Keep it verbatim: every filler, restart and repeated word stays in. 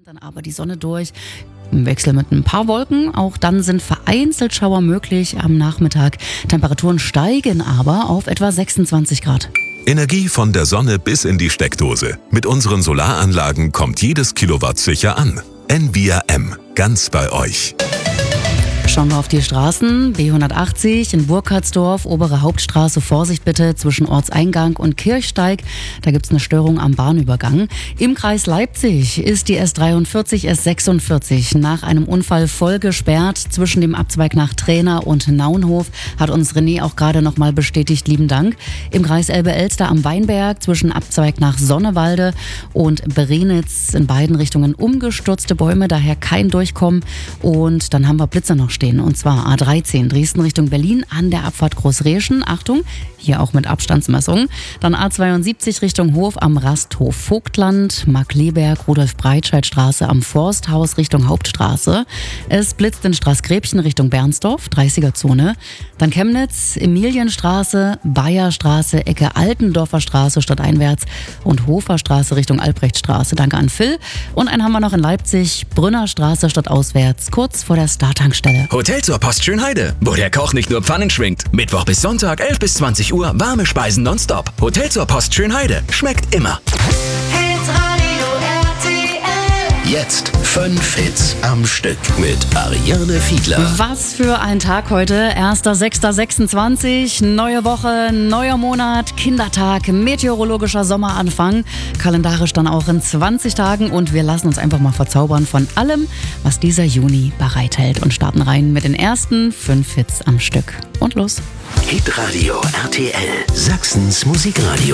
Dann aber die Sonne durch, im Wechsel mit ein paar Wolken. Auch dann sind vereinzelt Schauer möglich am Nachmittag. Temperaturen steigen aber auf etwa sechsundzwanzig Grad. Energie von der Sonne bis in die Steckdose. Mit unseren Solaranlagen kommt jedes Kilowatt sicher an. Envia M, ganz bei euch. Schauen wir auf die Straßen. B hundertachtzig in Burkhardsdorf, obere Hauptstraße, Vorsicht bitte, zwischen Ortseingang und Kirchsteig. Da gibt's eine Störung am Bahnübergang. Im Kreis Leipzig ist die S dreiundvierzig, S sechsundvierzig nach einem Unfall voll gesperrt. Zwischen dem Abzweig nach Trehna und Naunhof hat uns René auch gerade nochmal bestätigt. Lieben Dank. Im Kreis Elbe-Elster am Weinberg zwischen Abzweig nach Sonnewalde und Berenitz in beiden Richtungen umgestürzte Bäume, daher kein Durchkommen. Und dann haben wir Blitzer noch stehen. Und zwar A dreizehn Dresden Richtung Berlin an der Abfahrt Großreschen. Achtung, hier auch mit Abstandsmessung. Dann A zweiundsiebzig Richtung Hof am Rasthof Vogtland, Markleberg, Rudolf-Breitscheid-Straße am Forsthaus Richtung Hauptstraße. Es blitzt in Straßgräbchen Richtung Bernsdorf, dreißiger-Zone. Dann Chemnitz, Emilienstraße, Bayerstraße, Ecke Altendorfer Straße stadteinwärts und Hoferstraße Richtung Albrechtstraße. Danke an Phil. Und einen haben wir noch in Leipzig, Brünnerstraße stadtauswärts, kurz vor der Star-Tankstelle. Hotel zur Post Schönheide, wo der Koch nicht nur Pfannen schwingt. Mittwoch bis Sonntag, elf bis zwanzig Uhr, warme Speisen nonstop. Hotel zur Post Schönheide, schmeckt immer. Hitradio R T L. Jetzt fünf Hits am Stück mit Ariane Fiedler. Was für ein Tag heute. erster sechster sechsundzwanzig, neue Woche, neuer Monat, Kindertag, meteorologischer Sommeranfang. Kalendarisch dann auch in zwanzig Tagen und wir lassen uns einfach mal verzaubern von allem, was dieser Juni bereithält und starten rein mit den ersten fünf Hits am Stück. Und los. Hitradio R T L, Sachsens Musikradio.